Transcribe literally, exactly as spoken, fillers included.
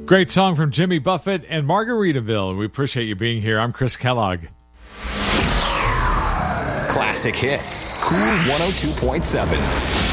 Great song from Jimmy Buffett and Margaritaville. We appreciate you being here. I'm Chris Kellogg. Classic Hits. Cool one oh two point seven.